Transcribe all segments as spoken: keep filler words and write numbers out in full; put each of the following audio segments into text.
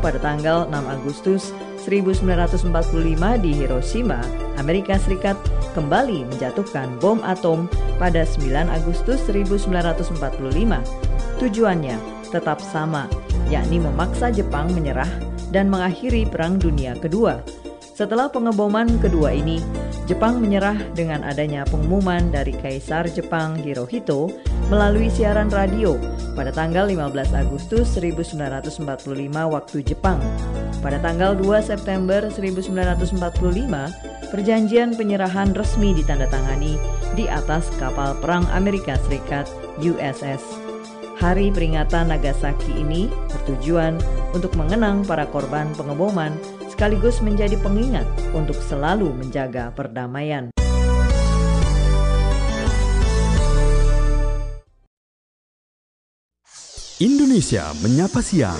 pada tanggal enam Agustus seribu sembilan ratus empat puluh lima di Hiroshima, Amerika Serikat kembali menjatuhkan bom atom pada sembilan Agustus seribu sembilan ratus empat puluh lima. Tujuannya tetap sama, yakni memaksa Jepang menyerah dan mengakhiri Perang Dunia Kedua. Setelah pengeboman kedua ini, Jepang menyerah dengan adanya pengumuman dari Kaisar Jepang Hirohito melalui siaran radio pada tanggal lima belas Agustus seribu sembilan ratus empat puluh lima waktu Jepang. Pada tanggal dua September seribu sembilan ratus empat puluh lima, perjanjian penyerahan resmi ditandatangani di atas kapal perang Amerika Serikat U S S. Hari peringatan Nagasaki ini bertujuan untuk mengenang para korban pengeboman sekaligus menjadi pengingat untuk selalu menjaga perdamaian. Indonesia Menyapa Siang.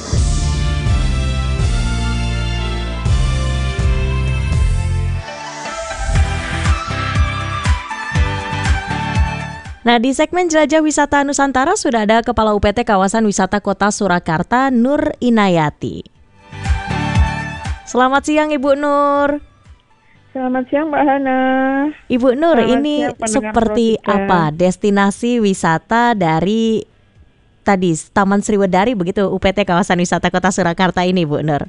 Nah, di segmen Jelajah Wisata Nusantara sudah ada Kepala U P T Kawasan Wisata Kota Surakarta, Nur Inayati. Selamat siang Ibu Nur. Selamat siang Mbak Hana. Ibu Nur, Selamat ini siang, seperti Rodika. apa destinasi wisata dari tadi Taman Sriwedari begitu U P T Kawasan Wisata Kota Surakarta ini, Bu Nur?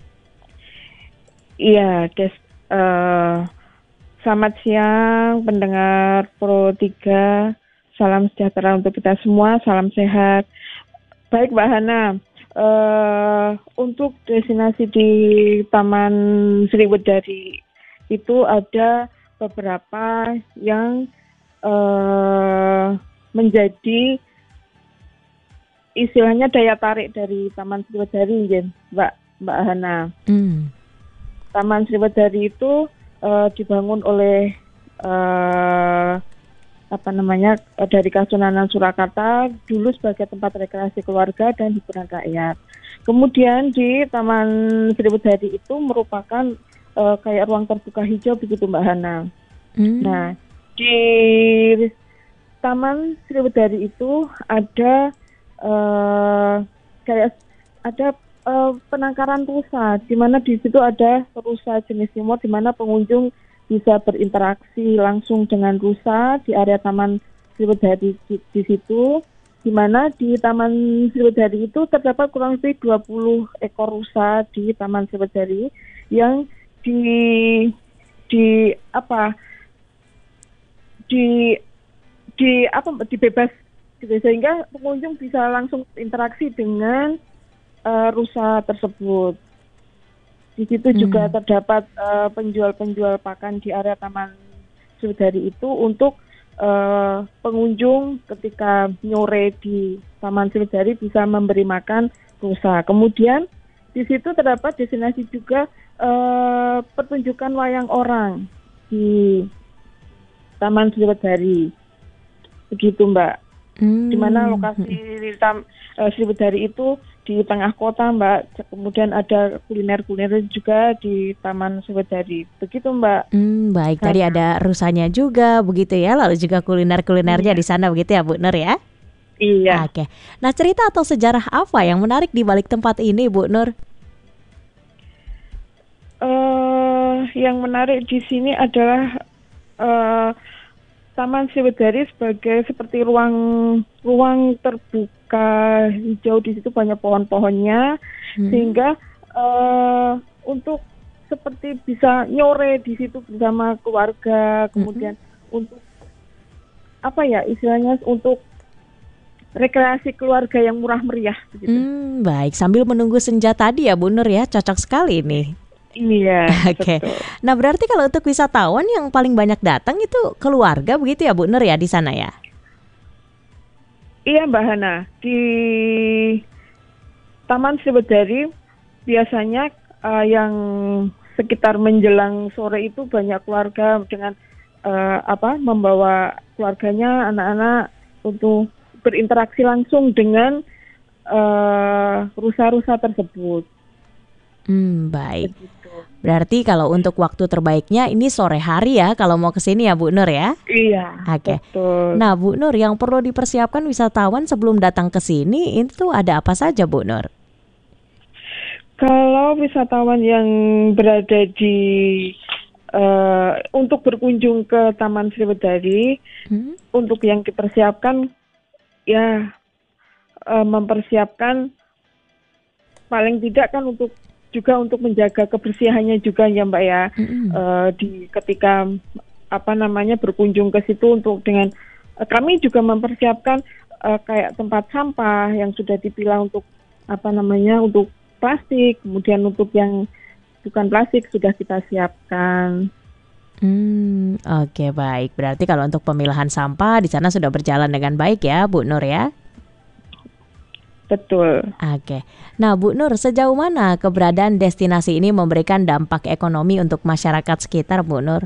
Iya, des, uh, selamat siang pendengar Pro tiga. Salam sejahtera untuk kita semua, salam sehat. Baik Mbak Hana, uh, untuk destinasi di Taman Sriwedari itu ada beberapa yang uh, menjadi istilahnya daya tarik dari Taman Sriwedari, Mbak Mbak Hana. Hmm. Taman Sriwedari itu uh, dibangun oleh uh, apa namanya uh, dari Kasunanan Surakarta dulu sebagai tempat rekreasi keluarga dan hiburan rakyat. Kemudian di Taman Sriwedari itu merupakan uh, kayak ruang terbuka hijau begitu Mbak Hana. Hmm. Nah, di Taman Sriwedari itu ada uh, kayak ada uh, penangkaran rusa, di mana di situ ada rusa jenis timur, di mana pengunjung bisa berinteraksi langsung dengan rusa di area Taman Sriwedari di, di situ, di mana di Taman Sriwedari itu terdapat kurang lebih dua puluh ekor rusa di Taman Sriwedari yang di di apa di di apa dibebas gitu, sehingga pengunjung bisa langsung interaksi dengan uh, rusa tersebut. Di situ hmm. juga terdapat uh, penjual-penjual pakan di area Taman Sriwedari itu untuk uh, pengunjung ketika nyore di Taman Sriwedari bisa memberi makan rusa. Kemudian di situ terdapat destinasi juga uh, pertunjukan wayang orang di Taman Sriwedari. Begitu Mbak. Hmm. Di mana lokasi Tam, uh, Sriwedari itu di tengah kota Mbak, kemudian ada kuliner-kuliner juga di Taman Sriwedari. Begitu Mbak. Hmm, baik, tadi ada rusanya juga begitu ya, lalu juga kuliner-kulinernya iya. di sana begitu ya Bu Nur ya? Iya. Oke. Nah, cerita atau sejarah apa yang menarik di balik tempat ini Bu Nur? Uh, yang menarik di sini adalah uh, Taman Sriwedari sebagai seperti ruang ruang terbuka hijau, di situ banyak pohon-pohonnya, hmm. sehingga uh, untuk seperti bisa nyore di situ bersama keluarga, kemudian hmm. untuk apa ya istilahnya untuk rekreasi keluarga yang murah meriah begitu. Hmm, baik, sambil menunggu senja tadi ya Bu Nur ya, cocok sekali nih. Iya. Oke. Okay. Nah, berarti kalau untuk wisatawan yang paling banyak datang itu keluarga begitu ya Bu Nur ya di sana ya? Iya Mbak Hana, di Taman Sriwedari biasanya uh, yang sekitar menjelang sore itu banyak keluarga dengan uh, apa membawa keluarganya, anak-anak untuk berinteraksi langsung dengan uh, rusa-rusa tersebut. Hmm, baik. Berarti kalau untuk waktu terbaiknya ini sore hari ya kalau mau ke sini ya Bu Nur ya? Iya. Oke. Betul. Nah Bu Nur, yang perlu dipersiapkan wisatawan sebelum datang ke sini itu ada apa saja Bu Nur? Kalau kalau wisatawan yang berada di uh, untuk berkunjung ke Taman Sriwedari, hmm? untuk yang dipersiapkan ya uh, mempersiapkan paling tidak kan untuk juga untuk menjaga kebersihannya juga ya Mbak ya, hmm. uh, di ketika apa namanya berkunjung ke situ untuk dengan uh, kami juga mempersiapkan uh, kayak tempat sampah yang sudah dipilah untuk apa namanya untuk plastik, kemudian untuk yang bukan plastik sudah kita siapkan. Hmm, oke okay, baik. Berarti kalau untuk pemilahan sampah di sana sudah berjalan dengan baik ya, Bu Nur ya? Betul. Oke. Okay. Nah, Bu Nur, sejauh mana keberadaan destinasi ini memberikan dampak ekonomi untuk masyarakat sekitar, Bu Nur?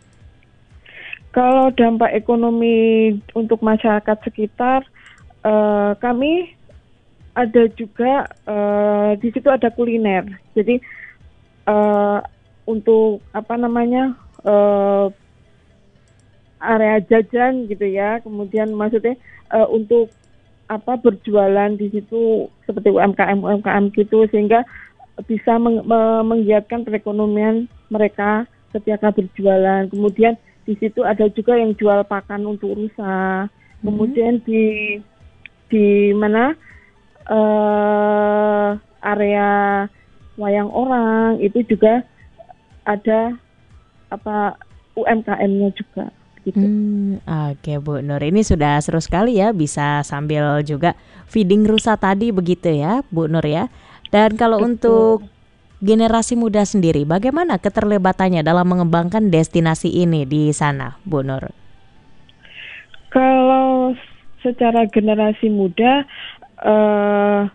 Kalau dampak ekonomi untuk masyarakat sekitar, uh, kami ada juga uh, di situ ada kuliner. Jadi uh, untuk apa namanya uh, area jajan gitu ya. Kemudian maksudnya uh, untuk apa berjualan di situ seperti U M K M U M K M gitu sehingga bisa meng- menggiatkan perekonomian mereka ketika berjualan. Kemudian di situ ada juga yang jual pakan untuk rusa. Kemudian hmm. di di mana Uh, area wayang orang itu juga ada apa U M K M-nya juga gitu. Hmm, oke okay, Bu Nur, ini sudah seru sekali ya, bisa sambil juga feeding rusa tadi begitu ya Bu Nur ya. Dan kalau Betul. Untuk generasi muda sendiri, bagaimana keterlibatannya dalam mengembangkan destinasi ini di sana Bu Nur? Kalau secara generasi muda Uh,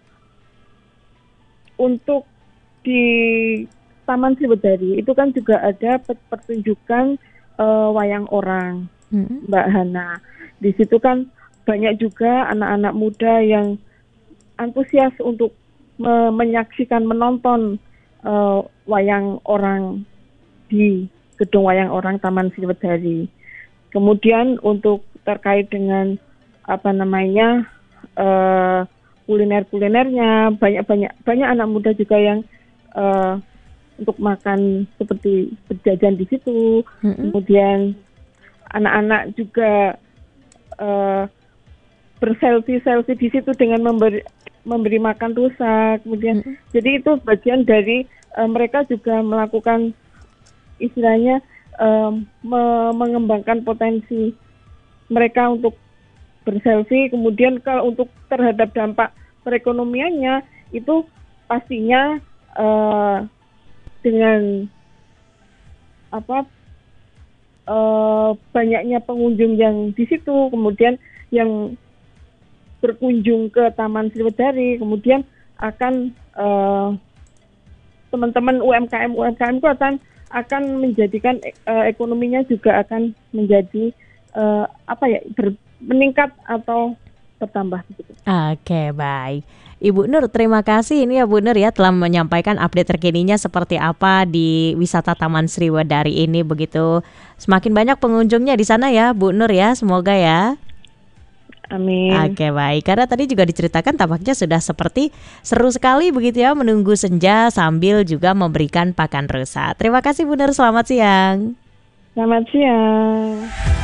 untuk di Taman Sriwedari itu kan juga ada pertunjukan uh, wayang orang, hmm. Mbak Hana. Di situ kan banyak juga anak-anak muda yang antusias untuk me- menyaksikan, menonton uh, wayang orang di gedung wayang orang Taman Sriwedari. Kemudian untuk terkait dengan apa namanya Uh, kuliner-kulinernya banyak-banyak banyak anak muda juga yang uh, untuk makan seperti berjajan di situ. Mm-hmm. Kemudian anak-anak juga uh, berselfie-selfie di situ dengan memberi memberi makan rusa. Kemudian mm-hmm. jadi itu bagian dari uh, mereka juga melakukan istilahnya uh, me- mengembangkan potensi mereka untuk berselfie. Kemudian kalau untuk terhadap dampak perekonomiannya itu pastinya uh, dengan apa uh, banyaknya pengunjung yang di situ, kemudian yang berkunjung ke Taman Sriwedari, kemudian akan uh, teman-teman U M K M U M K M itu akan akan menjadikan uh, ekonominya juga akan menjadi uh, apa ya ber meningkat atau bertambah begitu. Oke, baik. Ibu Nur, terima kasih ini ya Bu Nur ya telah menyampaikan update terkininya seperti apa di wisata Taman Sriwedari ini begitu. Semakin banyak pengunjungnya di sana ya Bu Nur ya, semoga ya. Amin. Oke, baik. Karena tadi juga diceritakan tampaknya sudah seperti seru sekali begitu ya menunggu senja sambil juga memberikan pakan rusa. Terima kasih Bu Nur, selamat siang. Selamat siang.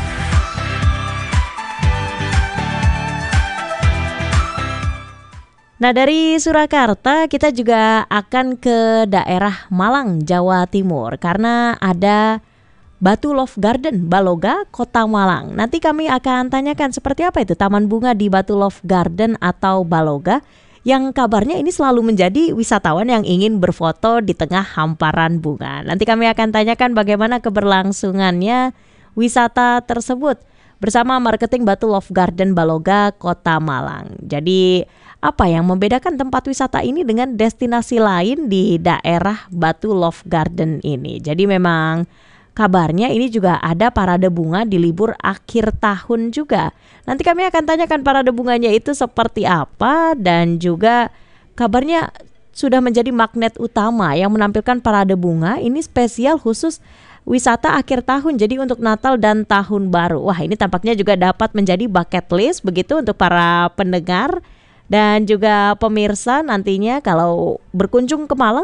Nah, dari Surakarta kita juga akan ke daerah Malang, Jawa Timur karena ada Batu Love Garden Baloga, Kota Malang. Nanti kami akan tanyakan seperti apa itu taman bunga di Batu Love Garden atau Baloga yang kabarnya ini selalu menjadi wisatawan yang ingin berfoto di tengah hamparan bunga. Nanti kami akan tanyakan bagaimana keberlangsungannya wisata tersebut bersama marketing Batu Love Garden Baloga, Kota Malang. Jadi apa yang membedakan tempat wisata ini dengan destinasi lain di daerah Batu Love Garden ini? Jadi memang kabarnya ini juga ada parade bunga di libur akhir tahun juga. Nanti kami akan tanyakan parade bunganya itu seperti apa dan juga kabarnya sudah menjadi magnet utama yang menampilkan parade bunga ini spesial khusus wisata akhir tahun. Jadi untuk Natal dan Tahun Baru. Wah, ini tampaknya juga dapat menjadi bucket list begitu untuk para pendengar dan juga pemirsa nantinya kalau berkunjung ke Malang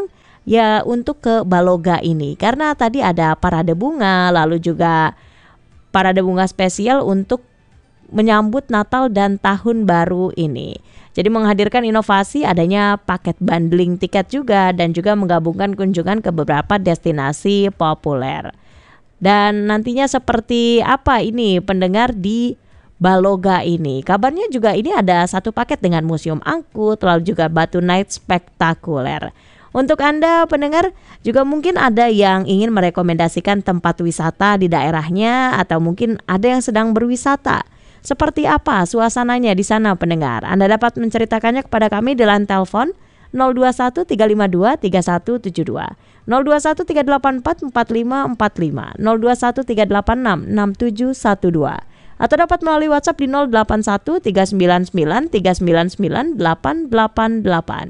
ya untuk ke Baloga ini? Karena tadi ada parade bunga, lalu juga parade bunga spesial untuk menyambut Natal dan Tahun Baru ini. Jadi menghadirkan inovasi adanya paket bundling tiket juga dan juga menggabungkan kunjungan ke beberapa destinasi populer. Dan nantinya seperti apa ini pendengar di Baloga ini? Kabarnya juga ini ada satu paket dengan museum angkut, lalu juga Batu Night spektakuler. Untuk Anda pendengar juga mungkin ada yang ingin merekomendasikan tempat wisata di daerahnya atau mungkin ada yang sedang berwisata. Seperti apa suasananya di sana pendengar? Anda dapat menceritakannya kepada kami di line telepon nol dua satu tiga lima dua tiga satu tujuh dua, nol dua satu tiga delapan empat empat lima empat lima, nol dua satu tiga delapan enam enam tujuh satu dua, atau dapat melalui WhatsApp di nol delapan satu tiga sembilan sembilan tiga sembilan sembilan delapan delapan delapan.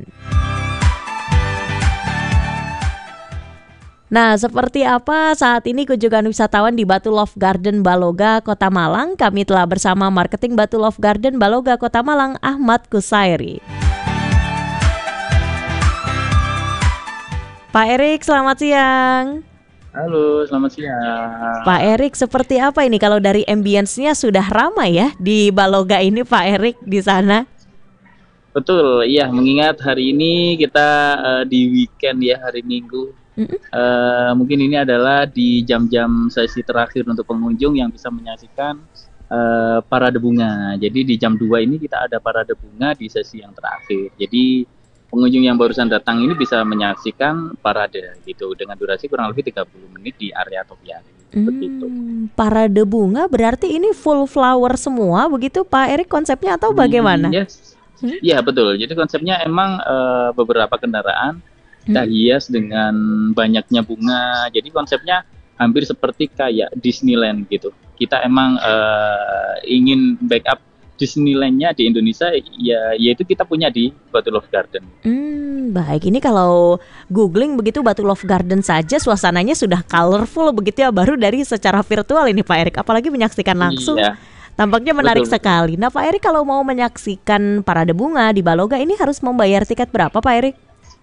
Nah, seperti apa saat ini kunjungan wisatawan di Batu Love Garden Baloga, Kota Malang? Kami telah bersama marketing Batu Love Garden Baloga, Kota Malang, Ahmad Kusairi. Pak Erik, selamat siang. Halo, selamat siang. Pak Erik, seperti apa ini kalau dari ambience-nya sudah ramai ya di Baloga ini Pak Erik di sana? Betul, iya, mengingat hari ini kita uh, di weekend ya, hari Minggu. Uh, mungkin ini adalah di jam-jam sesi terakhir untuk pengunjung yang bisa menyaksikan uh, parade bunga. Jadi di jam dua ini kita ada parade bunga di sesi yang terakhir. Jadi pengunjung yang barusan datang ini bisa menyaksikan parade gitu dengan durasi kurang lebih tiga puluh menit di area topiary. Hmm, begitu. Parade bunga berarti ini full flower semua begitu Pak Erik konsepnya atau bagaimana? Yes. Iya, hmm? betul. Jadi konsepnya emang uh, beberapa kendaraan kita hias dengan banyaknya bunga. Jadi konsepnya hampir seperti kayak Disneyland gitu. Kita emang uh, ingin backup Disneyland-nya di Indonesia, ya yaitu kita punya di Batu Love Garden. Hmm, baik. Ini kalau googling begitu Batu Love Garden saja suasananya sudah colorful begitu ya, baru dari secara virtual ini Pak Erik. Apalagi menyaksikan langsung. Iya. Tampaknya menarik betul, sekali. Nah Pak Erik, kalau mau menyaksikan parade bunga di Baloga ini harus membayar tiket berapa Pak Erik?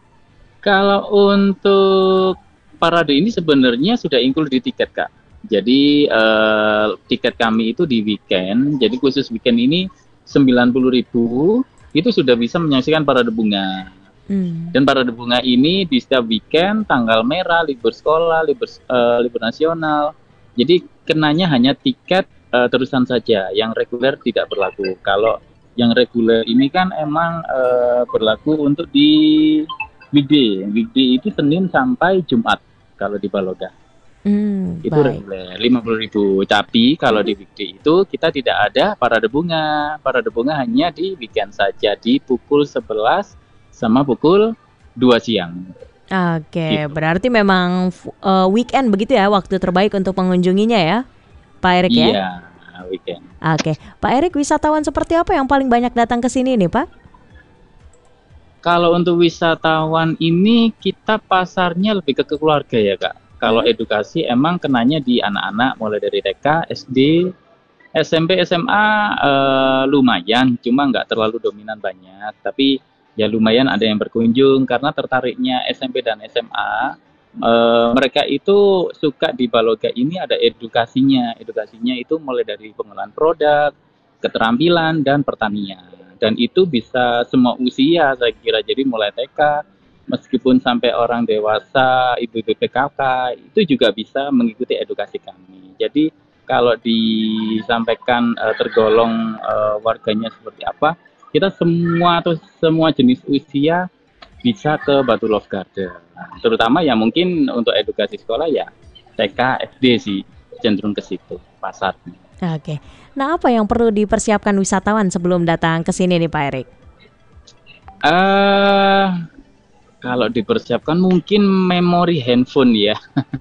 Kalau untuk parade ini sebenarnya sudah include di tiket Kak. Jadi uh, tiket kami itu di weekend. Jadi khusus weekend ini sembilan puluh ribu itu sudah bisa menyaksikan parade bunga. Hmm. Dan parade bunga ini di setiap weekend, tanggal merah, libur sekolah, libur uh, libur nasional. Jadi kenanya hanya tiket uh, terusan saja. Yang reguler tidak berlaku. Kalau yang reguler ini kan emang uh, berlaku untuk di weekday. Weekday itu Senin sampai Jumat kalau di Baloga. Hmm, itu reguler lima puluh ribu. Tapi kalau hmm. di weekday itu kita tidak ada parade bunga. Parade bunga hanya di weekend saja di pukul sebelas sama pukul dua siang. Oke, gitu. Berarti memang uh, weekend begitu ya waktu terbaik untuk mengunjunginya ya, Pak Erik ya? Iya, weekend. Oke, Pak Erik, wisatawan seperti apa yang paling banyak datang ke sini nih, Pak? Kalau untuk wisatawan ini kita pasarnya lebih ke keluarga ya Kak. Kalau hmm. edukasi emang kenanya di anak-anak mulai dari T K, S D, S M P, S M A uh, lumayan, cuma nggak terlalu dominan banyak. Tapi ya lumayan ada yang berkunjung karena tertariknya S M P dan S M A. Uh, mereka itu suka di Baloga ini ada edukasinya. Edukasinya itu mulai dari pengolahan produk, keterampilan, dan pertanian. Dan itu bisa semua usia saya kira, jadi mulai T K, meskipun sampai orang dewasa, ibu-ibu P K K, itu juga bisa mengikuti edukasi kami. Jadi kalau disampaikan uh, tergolong uh, warganya seperti apa, kita semua atau semua jenis usia bisa ke Batu Love Garden. Nah, terutama ya mungkin untuk edukasi sekolah ya T K, S D sih, cenderung ke situ pasarnya. Oke, nah apa yang perlu dipersiapkan wisatawan sebelum datang ke sini nih Pak Erik? Uh, kalau dipersiapkan mungkin memori handphone ya,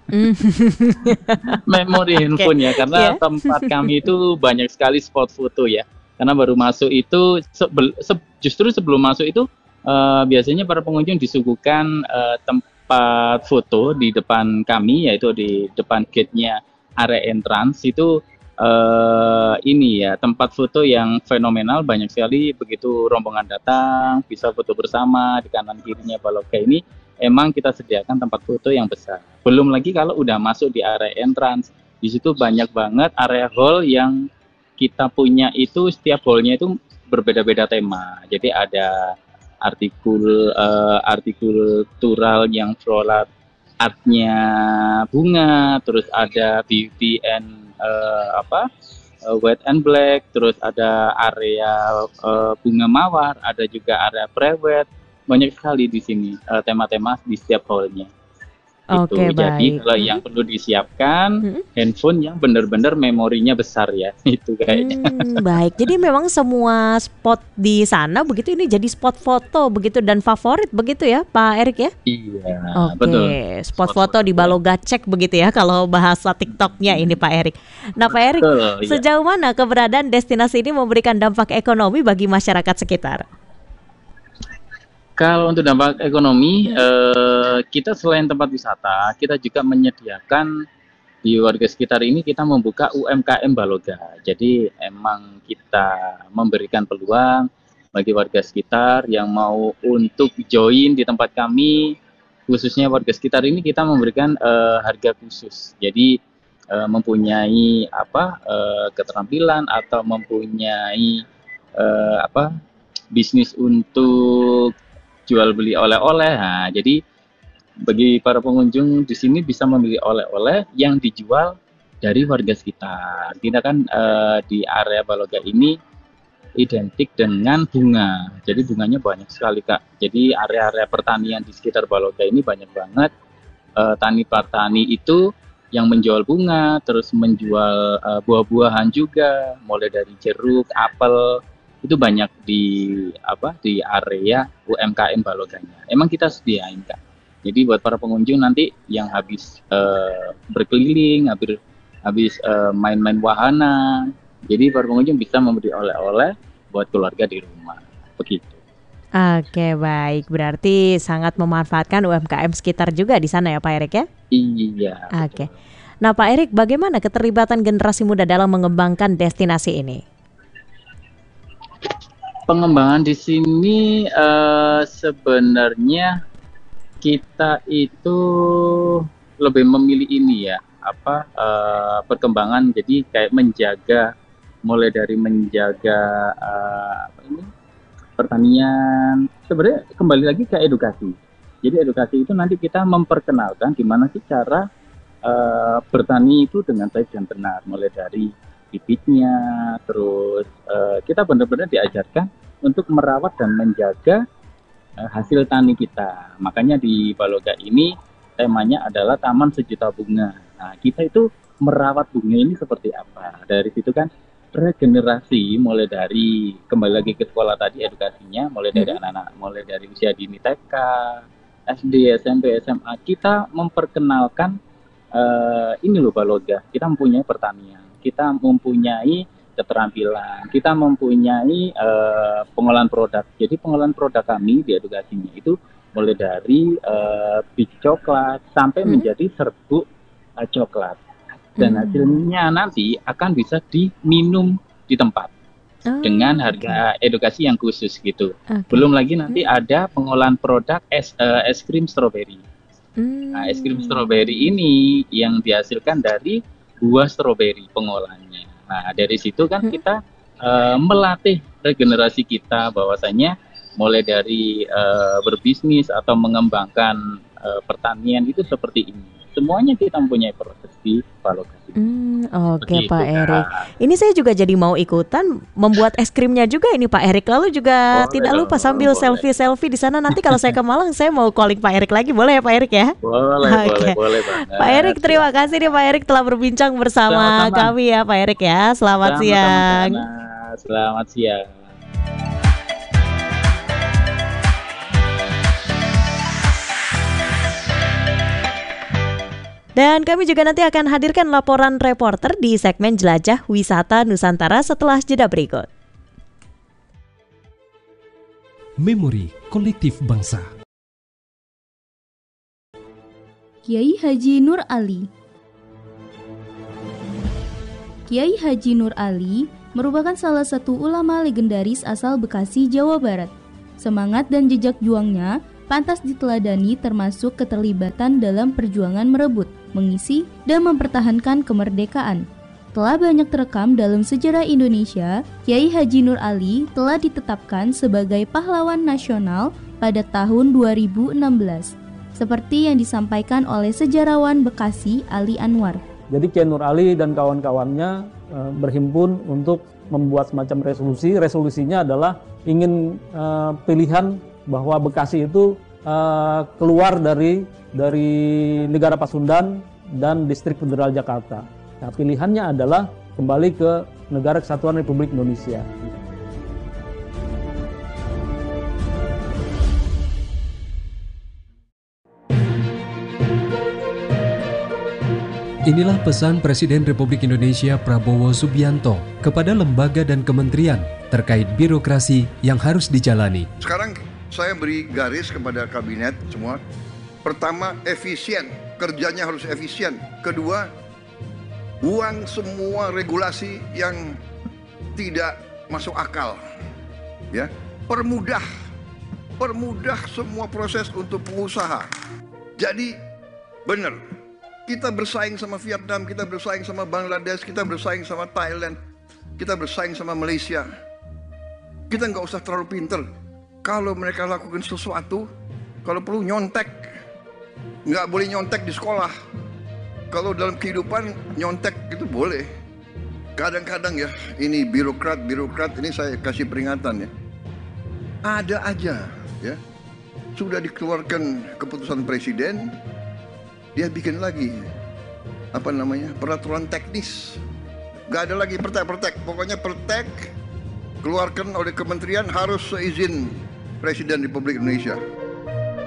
memori handphone okay. ya, karena yeah. tempat kami itu banyak sekali spot foto ya. Karena baru masuk itu, sebe- se- justru sebelum masuk itu uh, biasanya para pengunjung disuguhkan uh, tempat foto di depan kami, yaitu di depan gate-nya area entrance itu. Uh, ini ya tempat foto yang fenomenal, banyak sekali begitu rombongan datang bisa foto bersama di kanan kirinya Baloga ini emang kita sediakan tempat foto yang besar. Belum lagi kalau udah masuk di area entrance, di situ banyak banget area hall yang kita punya itu, setiap hallnya itu berbeda-beda tema. Jadi ada artikul uh, artikultural yang floral artnya bunga, terus ada beauty and uh, apa uh, white and black, terus ada area uh, bunga mawar, ada juga area private. Banyak sekali di sini uh, tema-tema di setiap hallnya. Oke, Itu. Jadi baik. kalau Hmm. yang perlu disiapkan Hmm. handphone yang benar-benar memorinya besar ya, itu kayaknya. Hmm, baik. Jadi memang semua spot di sana begitu ini jadi spot foto begitu dan favorit begitu ya, Pak Erik ya? Iya, Oke, betul. spot foto di Balogacek begitu ya kalau bahasa TikToknya ini Pak Erik. Nah Pak Erik, Betul, iya. sejauh mana keberadaan destinasi ini memberikan dampak ekonomi bagi masyarakat sekitar? Kalau untuk dampak ekonomi, eh, kita selain tempat wisata, kita juga menyediakan di warga sekitar ini kita membuka U M K M Baloga. Jadi emang kita memberikan peluang bagi warga sekitar yang mau untuk join di tempat kami, khususnya warga sekitar ini kita memberikan eh, harga khusus. Jadi eh, mempunyai apa eh, keterampilan atau mempunyai eh, apa bisnis untuk jual beli oleh-oleh. Nah, jadi bagi para pengunjung di sini bisa membeli oleh-oleh yang dijual dari warga sekitar. Kita kan eh, di area Baloga ini identik dengan bunga. Jadi bunganya banyak sekali, Kak. Jadi area-area pertanian di sekitar Baloga ini banyak banget eh, tani petani itu yang menjual bunga, terus menjual eh, buah-buahan juga, mulai dari jeruk, apel, itu banyak di apa di area U M K M Baloganya. Emang kita sediain, Kak. Jadi buat para pengunjung nanti yang habis uh, berkeliling, habis habis uh, main-main wahana, jadi para pengunjung bisa membeli oleh-oleh buat keluarga di rumah. Begitu. Oke, baik. Berarti sangat memanfaatkan U M K M sekitar juga di sana ya Pak Erik ya? Iya. Oke. Nah Pak Erik, bagaimana keterlibatan generasi muda dalam mengembangkan destinasi ini? Pengembangan di sini uh, sebenarnya kita itu lebih memilih ini ya, apa uh, perkembangan, jadi kayak menjaga, mulai dari menjaga uh, apa ini pertanian. Sebenarnya kembali lagi ke edukasi. Jadi edukasi itu nanti kita memperkenalkan gimana sih cara uh, bertani itu dengan baik dan benar, mulai dari bibitnya, terus uh, kita benar-benar diajarkan untuk merawat dan menjaga uh, hasil tani kita. Makanya di Baloga ini temanya adalah Taman Sejuta Bunga. Nah, kita itu merawat bunga ini seperti apa? Dari situ kan regenerasi, mulai dari kembali lagi ke sekolah tadi edukasinya, mulai dari hmm. anak-anak, mulai dari usia dini T K, S D, S M P, S M A, kita memperkenalkan uh, ini loh Baloga. Kita mempunyai pertanian, kita mempunyai keterampilan, kita mempunyai uh, pengolahan produk. Jadi pengolahan produk kami di edukasinya itu mulai dari uh, biji coklat sampai hmm. menjadi serbuk uh, coklat. Dan hmm. hasilnya nanti akan bisa diminum di tempat oh, dengan harga okay. edukasi yang khusus gitu. Okay. Belum lagi nanti hmm. ada pengolahan produk es, uh, es krim stroberi. Hmm. Nah, es krim stroberi ini yang dihasilkan dari buah stroberi pengolahannya. Nah, dari situ kan hmm. kita uh, melatih regenerasi kita bahwasanya mulai dari uh, berbisnis atau mengembangkan uh, pertanian itu seperti ini. Semuanya kita mempunyai proses di Baloga. Hmm, Oke okay, Pak Erik. Ini saya juga jadi mau ikutan membuat es krimnya juga ini Pak Erik. Lalu juga boleh tidak lupa dong, sambil selfie-selfie di sana. Nanti kalau saya ke Malang saya mau calling Pak Erik lagi, boleh ya Pak Erik ya? Boleh, okay. boleh, boleh banget. Pak Erik, terima kasih nih Pak Erik telah berbincang bersama Sama-sama. kami ya Pak Erik ya. Selamat Sama-sama. siang. Selamat siang. Dan kami juga nanti akan hadirkan laporan reporter di segmen Jelajah Wisata Nusantara setelah jeda berikut. Memori Kolektif Bangsa. Kiai Haji Nur Ali. Kiai Haji Nur Ali merupakan salah satu ulama legendaris asal Bekasi, Jawa Barat. Semangat dan jejak juangnya pantas diteladani termasuk keterlibatan dalam perjuangan merebut, mengisi, dan mempertahankan kemerdekaan. Telah banyak terekam dalam sejarah Indonesia, Kiai Haji Nur Ali telah ditetapkan sebagai pahlawan nasional pada tahun dua ribu enam belas, seperti yang disampaikan oleh sejarawan Bekasi Ali Anwar. Jadi Kiai Nur Ali dan kawan-kawannya e, berhimpun untuk membuat semacam resolusi. Resolusinya adalah ingin e, pilihan bahwa Bekasi itu uh, keluar dari dari negara Pasundan dan Distrik Federal Jakarta. Nah, pilihannya adalah kembali ke Negara Kesatuan Republik Indonesia. Inilah pesan Presiden Republik Indonesia Prabowo Subianto kepada lembaga dan kementerian terkait birokrasi yang harus dijalani. Sekarang saya beri garis kepada kabinet semua. Pertama, efisien. Kerjanya harus efisien. Kedua, buang semua regulasi yang tidak masuk akal. Ya, permudah. Permudah semua proses untuk pengusaha. Jadi, benar. Kita bersaing sama Vietnam, kita bersaing sama Bangladesh, kita bersaing sama Thailand, kita bersaing sama Malaysia. Kita nggak usah terlalu pinter. Kalau mereka lakukan sesuatu, kalau perlu nyontek, nggak boleh nyontek di sekolah. Kalau dalam kehidupan nyontek itu boleh. Kadang-kadang ya, ini birokrat-birokrat ini saya kasih peringatan ya. Ada aja ya, sudah dikeluarkan keputusan presiden, dia bikin lagi apa namanya peraturan teknis. Nggak ada lagi pertek-pertek, pokoknya pertek keluarkan oleh kementerian harus seizin Presiden Republik Indonesia.